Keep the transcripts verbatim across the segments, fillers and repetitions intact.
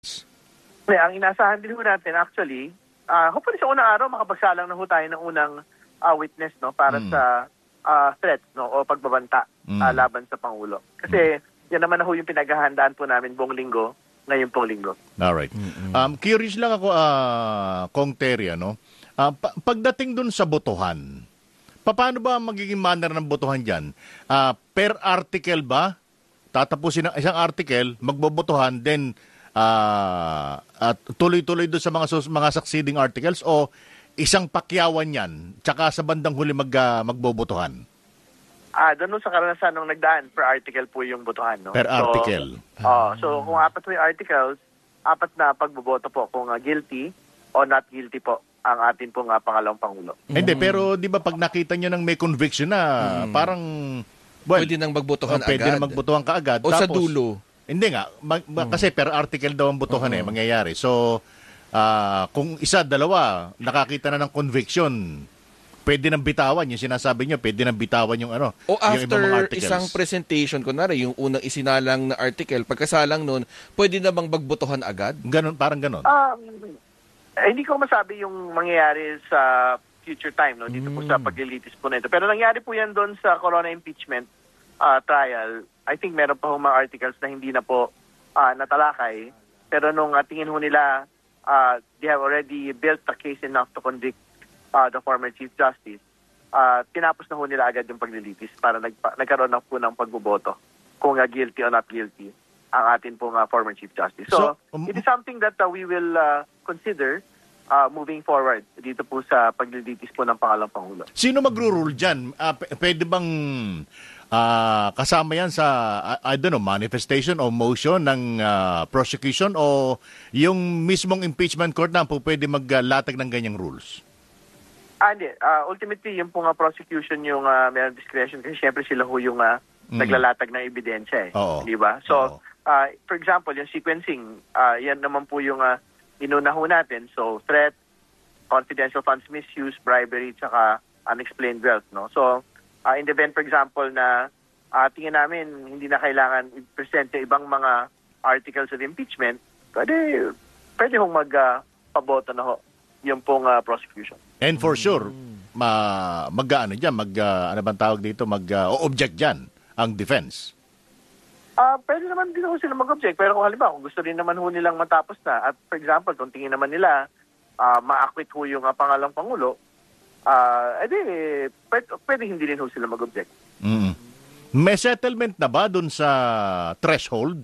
Eh, ang inasahan din ho natin actually, uh, hopefully sa unang araw makapagsalang na ho tayo ng unang uh, witness no para mm. sa uh, threats no o pagbabanta mm. uh, laban sa Pangulo. Kasi mm. yan naman na ho yung pinaghahandaan po namin buong linggo, ngayon pong linggo. Alright. Mm-hmm. Um, curious lang ako, uh, Kong Terry, no? Uh, pa- pagdating dun sa botohan, paano ba magiging manner ng botohan dyan? Uh, per article ba? Tatapusin ang isang article, magbobotohan, then uh, at tuloy-tuloy doon sa mga sus- mga succeeding articles o isang pakyawan yan, tsaka sa bandang huli mag, uh, magbobotohan? Ah, doon sa karanasan nung nagdaan, per article po yung botohan, no? Per so, article. Oh, so kung apat po yung articles, apat na pagboboto po kung uh, guilty o not guilty po ang atin pong uh, pangalawang Pangulo. Mm. Hindi, pero di ba pag nakita nyo nang may conviction na, mm. parang well, pwede nang magbotohan uh, pwede agad. nang magbotohan ka agad. O Tapos, sa dulo. Hindi nga, mag, mm. kasi per article daw ang botohan mm. eh, mangyayari. So, uh, kung isa, dalawa, nakakita na ng conviction, pwede nang bitawan, yung sinasabi nyo, pwede nang bitawan yung ano, o yung ibang mga after articles. Isang presentation, kunwari, yung unang isinalang na article, pagkasalang nun, pwede na bang magbotohan agad? Ganon, parang ganon. Um, eh, hindi ko masabi yung mangyayari sa future time, no? Dito mm. po sa paglilitis po na ito. Pero nangyari po yan doon sa Corona impeachment uh, trial. I think meron pa hong mga articles na hindi na po uh, natalakay. Pero nung uh, tingin ho nila, uh, they have already built a case enough to convict Uh, the former Chief Justice, uh, tinapos na ho nila agad yung paglilitis para nagpa- nagkaroon na po ng pagboboto kung uh, guilty or not guilty ang atin pong uh, former Chief Justice. So, so um, it is something that uh, we will uh, consider uh, moving forward dito po sa paglilitis po ng pangalawang Pangulo. Sino magro-rule dyan? Uh, p- pwede bang uh, kasama yan sa, I, I don't know, manifestation o motion ng uh, prosecution o yung mismong impeachment court na po pwede maglatag ng ganyang rules? Ah, hindi. Uh, ultimately, yung pong uh, prosecution yung uh, may discretion kasi syempre sila ho yung uh, mm. naglalatag ng ebidensya eh. Di ba? So, uh, for example, yung sequencing, uh, yan naman po yung uh, inuna ho natin. So, threat, confidential funds misuse, bribery, tsaka unexplained wealth. No? So, uh, in the event, for example, na uh, tingin namin hindi na kailangan i-present yung ibang mga articles of impeachment, pwede, pwede hong mag-paboto uh, na ho yung pong uh, prosecution. And for sure, ma mag-ano diyan, mag uh, ano bang tawag dito, mag-object uh, diyan ang defense. Ah, uh, pwede naman din ho sila mag-object, pero kung halimbawa kung gusto rin naman ho nilang matapos na at for example, kung tingin naman nila uh, ma-acquit ho yung uh, pangalawang Pangulo, ah, uh, edi pwede, pwede hindi rin ho sila mag-object. Mm. May settlement na ba dun sa threshold?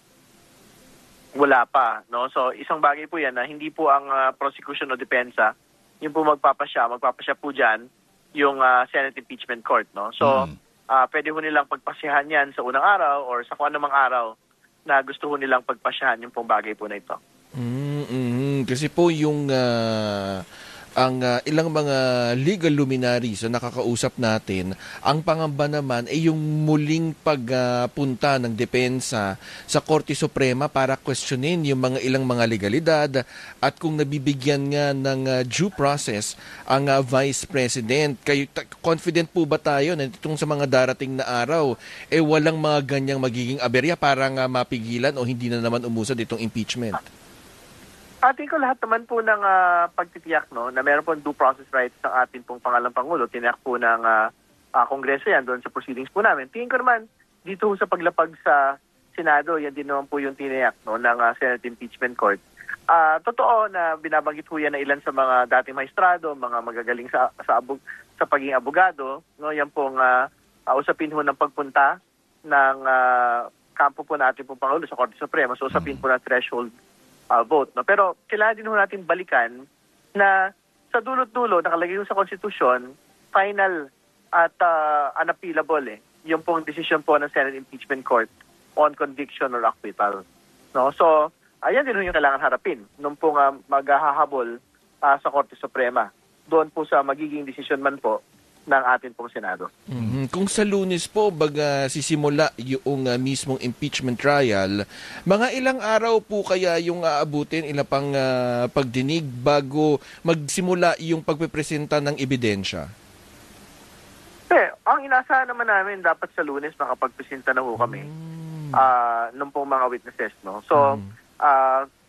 Wala pa, no? So, isang bagay po yan na hindi po ang uh, prosecution o depensa, yung po magpapasya, magpapasya po dyan yung uh, Senate Impeachment Court, no? So, mm. uh, pwede ho nilang pagpasyahan yan sa unang araw or sa kung anumang araw na gusto ho nilang pagpasyahan yung pong bagay po na ito. Mm-hmm. Kasi po yung uh, ang uh, ilang mga legal luminaries na nakakausap natin, ang pangamba naman ay yung muling pagpunta uh, ng depensa sa Korte Suprema para questionin yung mga ilang mga legalidad at kung nabibigyan nga ng uh, due process ang uh, Vice President. Kayo, ta- confident po ba tayo na itong sa mga darating na araw, eh walang mga ganyang magiging aberya para nga mapigilan o hindi na naman umusad itong impeachment? Atin ko lahat naman po ng uh, pagtitiyak no, na meron po due process rights ng atin pong pangalawang Pangulo. Tiniyak po ng uh, uh, Kongreso yan doon sa proceedings po namin. Tingin ko naman dito sa paglapag sa Senado, yan din naman po yung tiniyak no, ng uh, Senate Impeachment Court. Uh, totoo na binabanggit po yan na ilan sa mga dating maestrado, mga magagaling sa sa, abog, sa pagiging abogado. No, yan pong uh, uh, usapin ho ng pagpunta ng uh, kampo po natin pong Pangulo sa Korte Suprema. So usapin po na threshold Uh, vote. No? Pero kailangan din ho natin balikan na sa dulot-dulo, nakalagay ho sa konstitusyon, final at uh, unappealable eh, yung pong decision po ng Senate Impeachment Court on conviction or acquittal. No? So, ayan din ho yung kailangan harapin nung pong uh, maghahabol uh, sa Korte Suprema. Doon po sa magiging decision man po ng atin pong Senado. Mm-hmm. Kung sa Lunes po, baga sisimula yung uh, mismong impeachment trial, mga ilang araw po kaya yung aabutin, ilang pang uh, pagdinig bago magsimula yung pagpipresenta ng ebidensya? Eh, ang inasahan naman namin, dapat sa Lunes makapagpresenta na ho kami mm. uh, nung pong mga witnesses. No? So, mm. uh,